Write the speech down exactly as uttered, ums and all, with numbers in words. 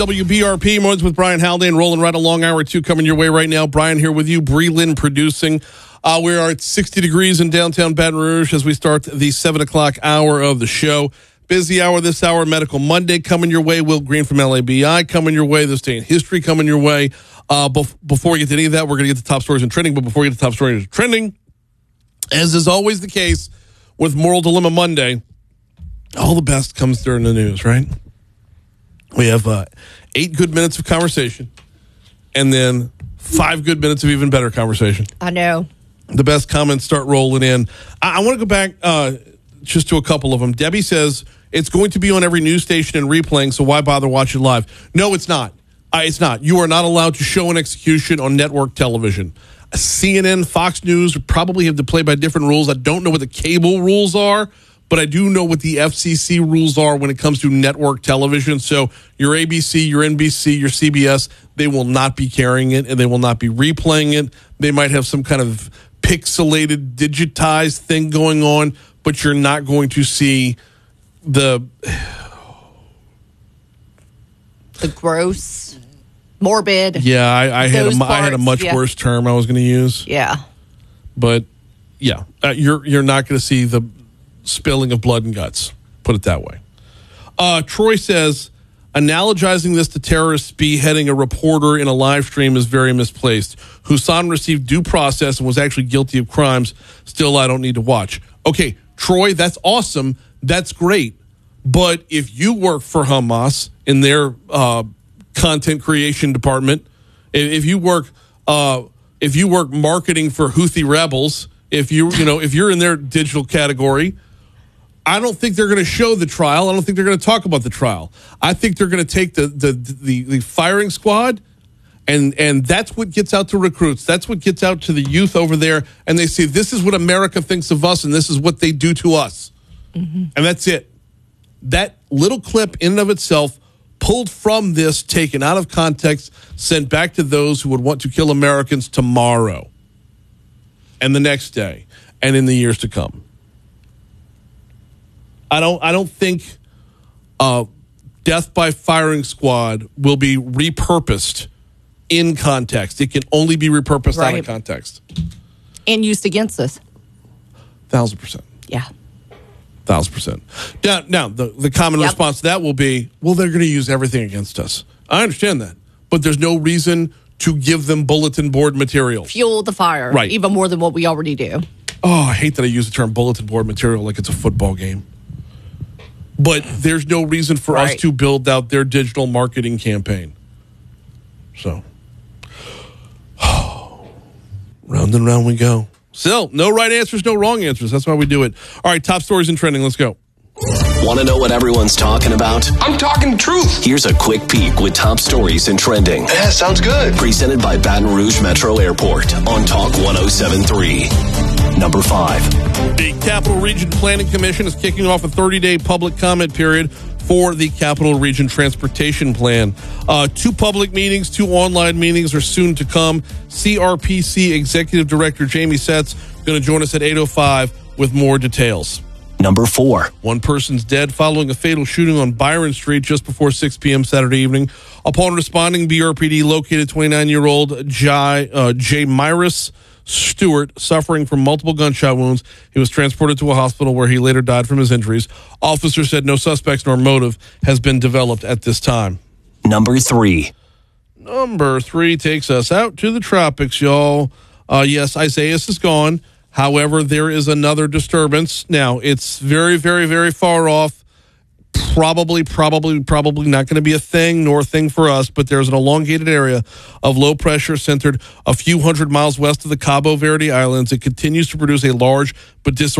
W B R P, Mornings with Brian Haldane, rolling right along. Hour two coming your way right now. Brian here with you. Bree Lynn producing. Uh, we are at sixty degrees in downtown Baton Rouge as we start the seven o'clock hour of the show. Busy hour this hour. Medical Monday coming your way. Will Green from L A B I coming your way. This Day in History coming your way. Uh, bef- before we get to any of that, we're going to get to top stories and trending. But before we get to top stories and trending, as is always the case with Moral Dilemma Monday, all the best comes during the news, right? We have uh, eight good minutes of conversation and then five good minutes of even better conversation. I know. The best comments start rolling in. I, I want to go back uh, just to a couple of them. Debbie says it's going to be on every news station and replaying, so why bother watching live? No, it's not. Uh, it's not. You are not allowed to show an execution on network television. C N N, Fox News probably have to play by different rules. I don't know what the cable rules are, but I do know what the F C C rules are when it comes to network television. So your A B C, your N B C, your C B S, they will not be carrying it and they will not be replaying it. They might have some kind of pixelated, digitized thing going on, but you're not going to see the... The gross, morbid. Yeah, I, I, had, a, I had a much yeah. worse term I was going to use. Yeah. But, yeah, uh, you're you're not going to see the spilling of blood and guts, put it that way. Uh, Troy says, analogizing this to terrorists beheading a reporter in a live stream is very misplaced. Husan received due process and was actually guilty of crimes. Still, I don't need to watch. Okay, Troy, that's awesome. That's great. But if you work for Hamas in their uh, content creation department, if you work uh, if you work marketing for Houthi rebels, if you you know if you're in their digital category, I don't think they're going to show the trial. I don't think they're going to talk about the trial. I think they're going to take the, the the the firing squad, and and that's what gets out to recruits. That's what gets out to the youth over there, and they say this is what America thinks of us, and this is what they do to us, mm-hmm. and that's it. That little clip in and of itself, pulled from this, taken out of context, sent back to those who would want to kill Americans tomorrow, and the next day, and in the years to come. I don't. I don't think uh, death by firing squad will be repurposed in context. It can only be repurposed right. out of context and used against us. Thousand percent. Yeah. Thousand percent. Now, now the the common yep. response to that will be, well, they're going to use everything against us. I understand that, but there's no reason to give them bulletin board material. Fuel the fire, right? Even more than what we already do. Oh, I hate that I use the term bulletin board material like it's a football game. But there's no reason for right. us to build out their digital marketing campaign. So, round and round we go. Still, no right answers, no wrong answers. That's why we do it. All right, top stories and trending. Let's go. Want to know what everyone's talking about? I'm talking truth. Here's a quick peek with top stories and trending. Yeah, sounds good. Presented by Baton Rouge Metro Airport on Talk one oh seven point three. Number five. The Capital Region Planning Commission is kicking off a thirty-day public comment period for the Capital Region Transportation Plan. Uh, two public meetings, two online meetings are soon to come. C R P C Executive Director Jamie Setz going to join us at eight oh five with more details. Number four. One person's dead following a fatal shooting on Byron Street just before six p.m. Saturday evening. Upon responding, B R P D located twenty-nine-year-old Jai, uh, Jay Myris Stewart suffering from multiple gunshot wounds. He was transported to a hospital where he later died from his injuries. Officers said no suspects nor motive has been developed at this time. Number three. Number three takes us out to the tropics, y'all. Uh, yes, Isaias is gone. However, there is another disturbance. Now, it's very, very, very far off. Probably, probably, probably not going to be a thing nor a thing for us, but there's an elongated area of low pressure centered a few hundred miles west of the Cabo Verde Islands. It continues to produce a large but disorganized